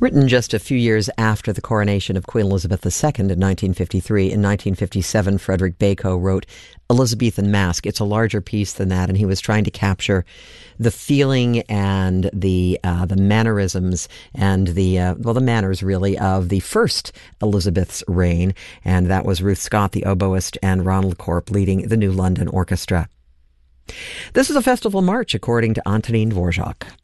Written just a few years after the coronation of Queen Elizabeth II in 1953, in 1957, Frederick Bacon wrote Elizabethan Masque. It's a larger piece than that, and he was trying to capture the feeling and the mannerisms and the manners, really, of the first Elizabeth's reign, and that was Ruth Scott, the oboist, and Ronald Corp leading the New London Orchestra. This is a festival march, according to Antonin Dvorak.